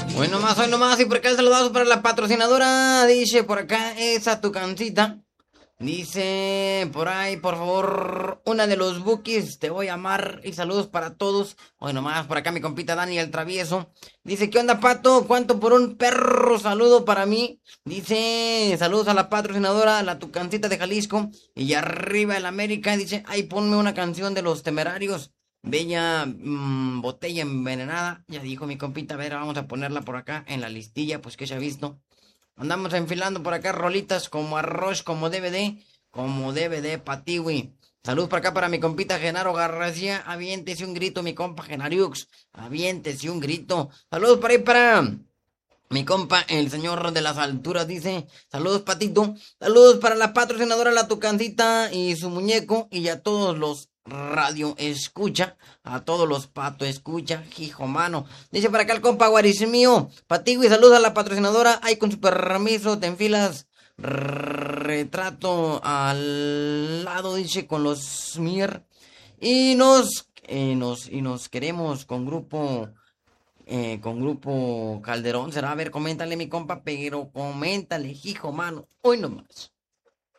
Hoy nomás, y por acá saludados para la patrocinadora, dice por acá, esa tu cancita. Dice por ahí, por favor, una de los bookies, te voy a amar y saludos para todos. Hoy nomás, por acá mi compita Dani el Travieso. Dice, ¿qué onda, Pato? ¿Cuánto por un perro saludo para mí? Dice, saludos a la patrocinadora, la Tucancita de Jalisco. Y arriba el América, dice, ay, ponme una canción de los Temerarios. Bella botella envenenada. Ya dijo mi compita, a ver, vamos a ponerla por acá en la listilla, pues que se ha visto. Andamos enfilando por acá rolitas como arroz, como DVD, patiwi. Salud por acá para mi compita Genaro García. Aviéntese un grito, mi compa Genariux. Aviéntese un grito. Saludos por ahí para mi compa, el señor de las alturas, dice. Saludos, Patito. Saludos para la patrocinadora La Tucancita y su muñeco. Y a todos los radio escucha. A todos los pato escucha. Hijo mano. Dice para acá el compa Guarismío. Patigo y saludos a la patrocinadora. Ahí con su permiso te enfilas. Retrato al lado, dice, con los Mir. Y nos queremos con Grupo Calderón. Será, a ver, coméntale, mi compa, pero coméntale, hijo, mano. Hoy nomás.